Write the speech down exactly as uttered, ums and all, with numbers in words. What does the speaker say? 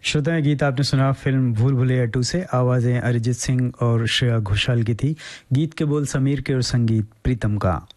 श्रोताएं, गीत आपने सुना फिल्म भूल भुलैया टू से। आवाज़ें अरिजीत सिंह और श्रेया घोषाल की थी। गीत के बोल समीर के और संगीत प्रीतम का।